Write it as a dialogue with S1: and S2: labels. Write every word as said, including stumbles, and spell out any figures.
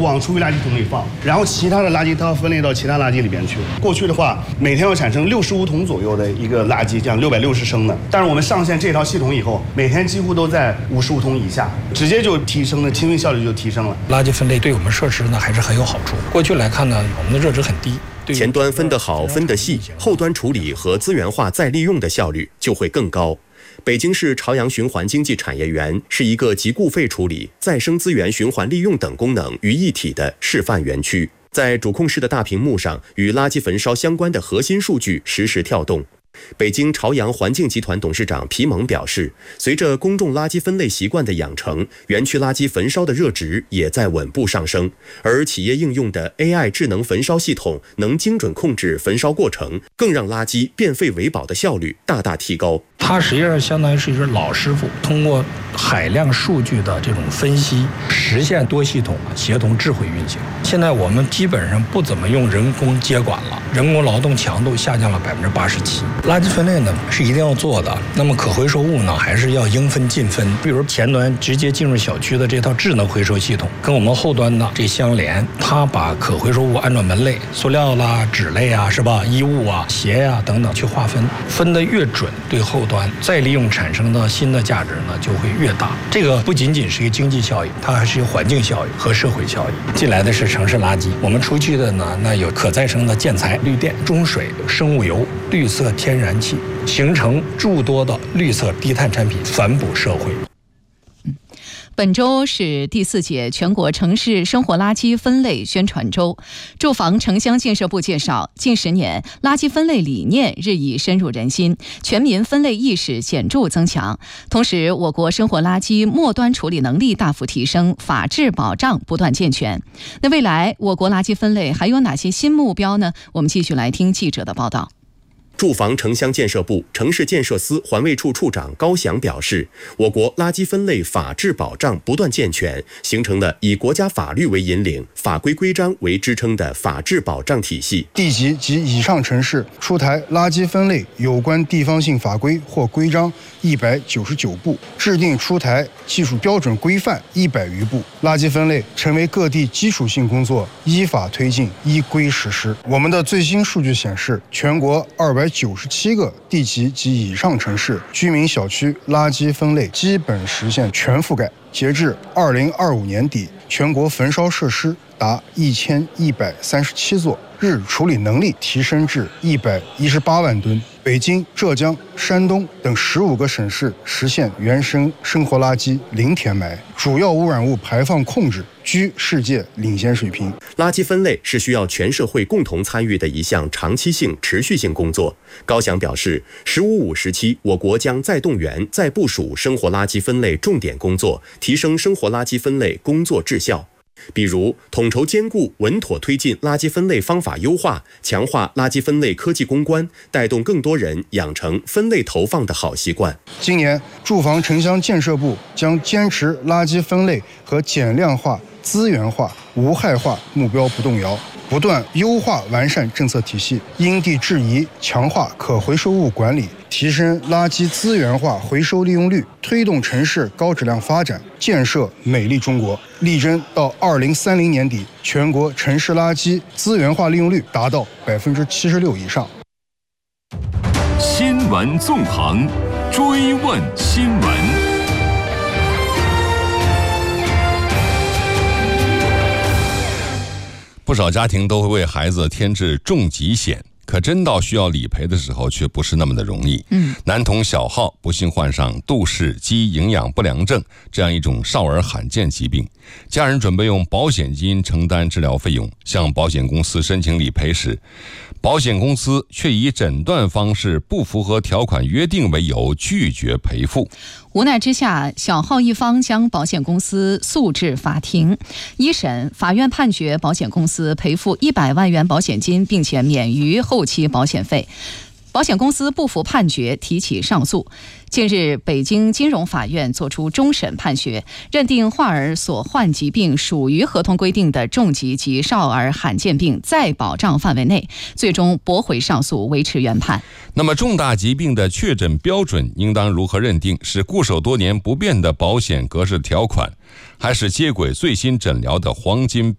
S1: 往厨余垃圾桶里放，然后其他的垃圾它要分类到其他垃圾里边去。过去的话，每天要产生六十五桶左右的一个垃圾，这样六百六十升的。但是我们上线这套系统以后，每天几乎都在五十五桶以下，直接就提升了，清运效率就提升了。
S2: 垃圾分类对我们设施呢还是很有好处。过去来看呢，我们的热值很低。
S3: 前端分得好、分得细，后端处理和资源化再利用的效率就会更高。北京市朝阳循环经济产业园是一个集固废处理、再生资源循环利用等功能于一体的示范园区。在主控室的大屏幕上，与垃圾焚烧相关的核心数据实时跳动。北京朝阳环境集团董事长皮蒙表示，随着公众垃圾分类习惯的养成，园区垃圾焚烧的热值也在稳步上升，而企业应用的 A I 智能焚烧系统能精准控制焚烧过程，更让垃圾变废为宝的效率大大提高。
S2: 它实际上相当于是一个老师傅，通过海量数据的这种分析，实现多系统协同智慧运行。现在我们基本上不怎么用人工接管了，人工劳动强度下降了百分之八十七。垃圾分类呢是一定要做的，那么可回收物呢还是要应分尽分。比如前端直接进入小区的这套智能回收系统，跟我们后端呢这相连，它把可回收物按照门类，塑料啦、纸类啊，是吧？衣物啊、鞋呀、啊、等等去划分，分得越准，对后端再利用产生的新的价值呢就会越大。这个不仅仅是一个经济效益，它还是一个环境效益和社会效益。进来的是城市垃圾，我们出去的呢，那有可再生的建材、绿电、中水、生物油、绿色天然气，形成诸多的绿色低碳产品，反哺社会。
S4: 本周是第四届全国城市生活垃圾分类宣传周。住房城乡建设部介绍，近十年垃圾分类理念日益深入人心，全民分类意识显著增强。同时，我国生活垃圾末端处理能力大幅提升，法治保障不断健全。那未来我国垃圾分类还有哪些新目标呢？我们继续来听记者的报道。
S3: 住房城乡建设部城市建设司环卫处处长高翔表示，我国垃圾分类法治保障不断健全，形成了以国家法律为引领、法规规章为支撑的法治保障体系。
S5: 地级及以上城市出台垃圾分类有关地方性法规或规章一百九十九部，制定出台技术标准规范一百余部，垃圾分类成为各地基础性工作依法推进、依规实施。我们的最新数据显示，全国二百九十七个地级及以上城市居民小区垃圾分类基本实现全覆盖。截至二零二五年底，全国焚烧设施达一千一百三十七座，日处理能力提升至一百一十八万吨。北京、浙江、山东等十五个省市实现原生生活垃圾零填埋，主要污染物排放控制居世界领先水平。
S3: 垃圾分类是需要全社会共同参与的一项长期性、持续性工作。高翔表示，十五五时期，我国将再动员、再部署生活垃圾分类重点工作，提升生活垃圾分类工作质效。比如，统筹兼顾、稳妥推进垃圾分类方法优化，强化垃圾分类科技攻关，带动更多人养成分类投放的好习惯。
S5: 今年，住房城乡建设部将坚持垃圾分类和减量化、资源化、无害化目标不动摇，不断优化完善政策体系，因地制宜强化可回收物管理，提升垃圾资源化回收利用率，推动城市高质量发展，建设美丽中国。力争到二零三零年底，全国城市垃圾资源化利用率达到百分之七十六以上。
S6: 新闻纵横，追问新闻。
S7: 不少家庭都会为孩子添置重疾险，可真到需要理赔的时候，却不是那么的容易。嗯，男童小浩不幸患上杜氏肌营养不良症这样一种少儿罕见疾病，家人准备用保险金承担治疗费用，向保险公司申请理赔时，保险公司却以诊断方式不符合条款约定为由拒绝赔付。
S4: 无奈之下，小浩一方将保险公司诉至法庭。一审，法院判决保险公司赔付一百万元保险金，并且免于后期保险费。保险公司不服判决，提起上诉。近日，北京金融法院作出终审判决，认定患儿所患疾病属于合同规定的重疾及少儿罕见病再保障范围内，最终驳回上诉，维持原判。
S7: 那么，重大疾病的确诊标准应当如何认定？是固守多年不变的保险格式条款，还是接轨最新诊疗的黄金